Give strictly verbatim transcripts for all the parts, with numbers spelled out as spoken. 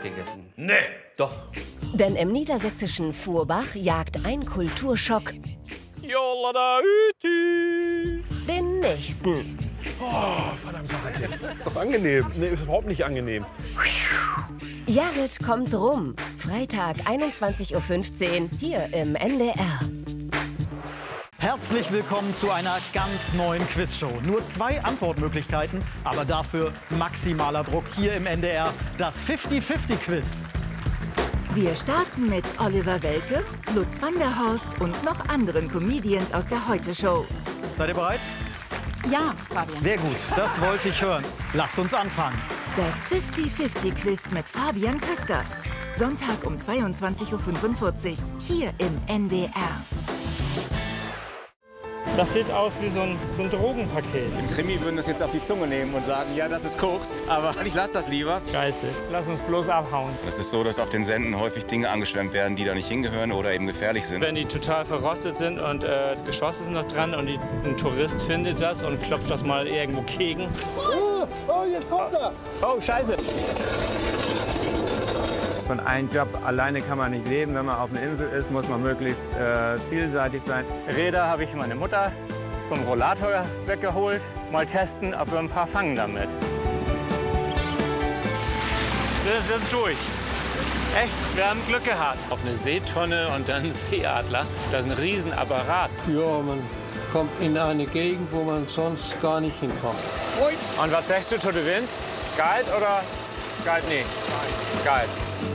gegessen. Nee, doch. Denn im niedersächsischen Furbach jagt ein Kulturschock den nächsten. Oh, verdammt. Das ist doch angenehm. Nee, ist überhaupt nicht angenehm. Jared kommt rum. Freitag, einundzwanzig Uhr fünfzehn, hier im N D R. Herzlich willkommen zu einer ganz neuen Quizshow. Nur zwei Antwortmöglichkeiten, aber dafür maximaler Druck hier im N D R. Das fifty fifty Quiz. Wir starten mit Oliver Welke, Lutz van der Horst und noch anderen Comedians aus der Heute-Show. Seid ihr bereit? Ja, Fabian. Sehr gut, das wollte ich hören. Lasst uns anfangen. Das fifty fifty Quiz mit Fabian Köster. Sonntag um zweiundzwanzig Uhr fünfundvierzig, hier im N D R. Das sieht aus wie so ein, so ein Drogenpaket. Im Krimi würden das jetzt auf die Zunge nehmen und sagen, ja, das ist Koks, aber ich lasse das lieber. Scheiße, lass uns bloß abhauen. Es ist so, dass auf den Senden häufig Dinge angeschwemmt werden, die da nicht hingehören oder eben gefährlich sind. Wenn die total verrostet sind und äh, das Geschoss ist noch dran und die, ein Tourist findet das und klopft das mal irgendwo gegen. Oh, oh, jetzt kommt er. Oh, Scheiße. Von einem Job alleine kann man nicht leben. Wenn man auf einer Insel ist, muss man möglichst äh, vielseitig sein. Räder habe ich meine Mutter vom Rollator weggeholt. Mal testen, ob wir ein paar fangen damit. Wir sind durch. Echt, wir haben Glück gehabt. Auf eine Seetonne und dann ein Seeadler. Das ist ein Riesenapparat. Ja, man kommt in eine Gegend, wo man sonst gar nicht hinkommt. Und was sagst du, Tote Wind? Guide oder Guide? Nee, Guide.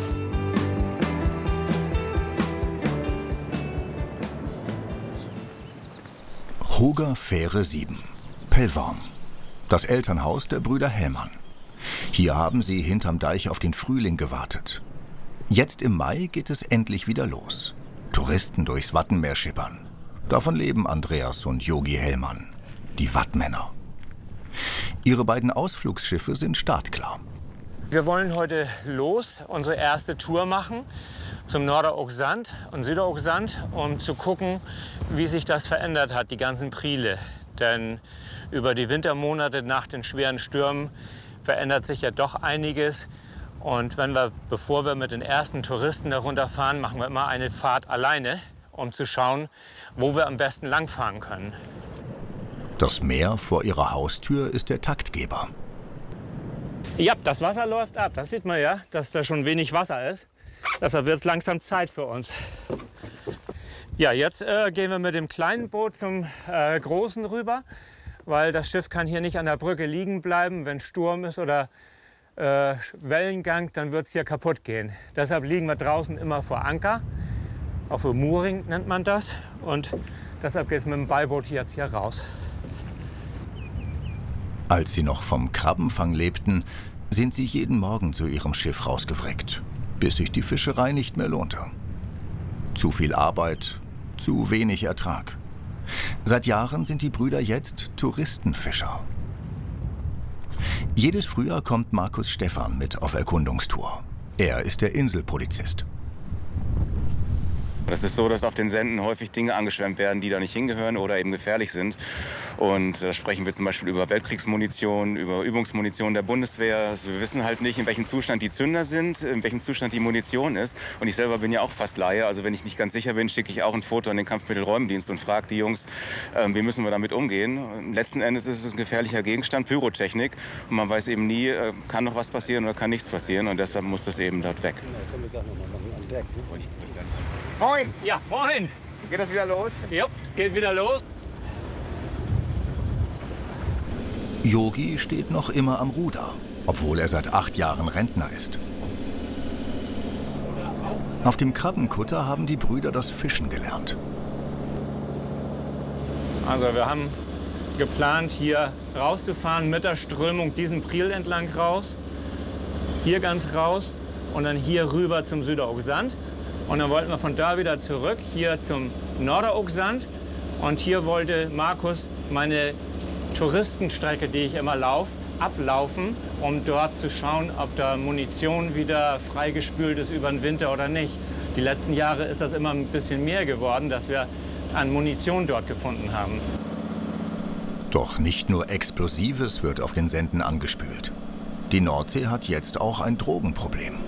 Hoger Fähre sieben, Pellworm. Das Elternhaus der Brüder Hellmann. Hier haben sie hinterm Deich auf den Frühling gewartet. Jetzt im Mai geht es endlich wieder los. Touristen durchs Wattenmeer schippern. Davon leben Andreas und Yogi Hellmann, die Wattmänner. Ihre beiden Ausflugsschiffe sind startklar. Wir wollen heute los, unsere erste Tour machen zum Norderoogsand und Süderoogsand, um zu gucken, wie sich das verändert hat, die ganzen Priele. Denn über die Wintermonate nach den schweren Stürmen verändert sich ja doch einiges. Und wenn wir, bevor wir mit den ersten Touristen darunter fahren, machen wir immer eine Fahrt alleine, um zu schauen, wo wir am besten langfahren können. Das Meer vor ihrer Haustür ist der Taktgeber. Ja, das Wasser läuft ab. Das sieht man ja, dass da schon wenig Wasser ist. Deshalb wird es langsam Zeit für uns. Ja, jetzt äh, gehen wir mit dem kleinen Boot zum äh, großen rüber, weil das Schiff kann hier nicht an der Brücke liegen bleiben. Wenn Sturm ist oder äh, Wellengang, dann wird es hier kaputt gehen. Deshalb liegen wir draußen immer vor Anker. Auf der Mooring nennt man das. Und deshalb geht es mit dem Beiboot jetzt hier raus. Als sie noch vom Krabbenfang lebten, sind sie jeden Morgen zu ihrem Schiff rausgewreckt, bis sich die Fischerei nicht mehr lohnte. Zu viel Arbeit, zu wenig Ertrag. Seit Jahren sind die Brüder jetzt Touristenfischer. Jedes Frühjahr kommt Markus Stephan mit auf Erkundungstour. Er ist der Inselpolizist. Es ist so, dass auf den Senden häufig Dinge angeschwemmt werden, die da nicht hingehören oder eben gefährlich sind. Und da sprechen wir zum Beispiel über Weltkriegsmunition, über Übungsmunition der Bundeswehr. Also wir wissen halt nicht, in welchem Zustand die Zünder sind, in welchem Zustand die Munition ist. Und ich selber bin ja auch fast Laie. Also wenn ich nicht ganz sicher bin, schicke ich auch ein Foto an den Kampfmittelräumdienst und frage die Jungs, äh, wie müssen wir damit umgehen. Und letzten Endes ist es ein gefährlicher Gegenstand, Pyrotechnik. Und man weiß eben nie, äh, kann noch was passieren oder kann nichts passieren. Und deshalb muss das eben dort weg. Moin! Ja, moin! Geht das wieder los? Ja, geht wieder los. Yogi steht noch immer am Ruder, obwohl er seit acht Jahren Rentner ist. Auf dem Krabbenkutter haben die Brüder das Fischen gelernt. Also wir haben geplant, hier rauszufahren mit der Strömung diesen Priel entlang raus, hier ganz raus und dann hier rüber zum Süderoogsand. Und dann wollten wir von da wieder zurück, hier zum Norderoogsand. Und hier wollte Markus meine Touristenstrecke, die ich immer laufe, ablaufen, um dort zu schauen, ob da Munition wieder freigespült ist über den Winter oder nicht. Die letzten Jahre ist das immer ein bisschen mehr geworden, dass wir an Munition dort gefunden haben. Doch nicht nur Explosives wird auf den Senden angespült. Die Nordsee hat jetzt auch ein Drogenproblem.